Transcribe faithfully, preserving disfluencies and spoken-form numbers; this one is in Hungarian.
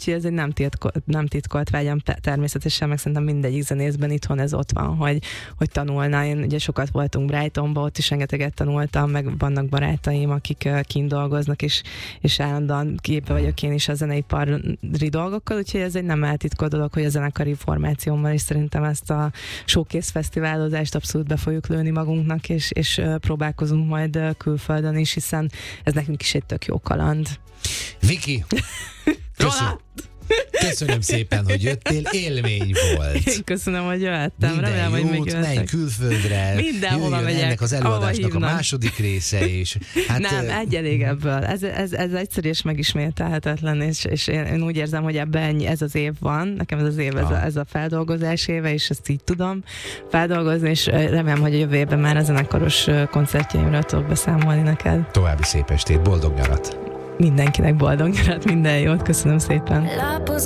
úgyhogy ez egy nem, titko, nem titkolt vágyam természetesen, meg szerintem mindegyik zenészben itthon ez ott van, hogy, hogy tanulna. Én ugye sokat voltunk Brightonban, ott is rengeteget tanultam, meg vannak barátaim, akik kint dolgoznak, és, és állandóan képbe vagyok én is a zeneipari dolgokkal, úgyhogy ez egy nem eltitkolt dolog, hogy a zenekari formációmmal is szerintem ezt a showcase fesztiválozást abszolút be fogjuk lőni magunknak, és, és próbálkozunk majd külföldön is, hiszen ez nekünk is egy tök jó kaland. Viki! Köszönöm. Köszönöm szépen, hogy jöttél, élmény volt. Én köszönöm, hogy jöttem. Minden Remélem, jót, hogy még jöttek. menj külföldre, mindenhova megyek, ennek az előadásnak a második része is. Hát, nem, egy elég ebből. Ez, ez, ez egyszerű és megismételhetetlen, és, és én, én úgy érzem, hogy ebben ez az év van, nekem ez az év, ez a, ez a feldolgozás éve, és ezt így tudom feldolgozni, és remélem, hogy a jövő évben már a zenekaros koncertjeimről tudok beszámolni neked. További szép estét, boldog nyarat! Mindenkinek boldog nyarat, minden jót, köszönöm szépen.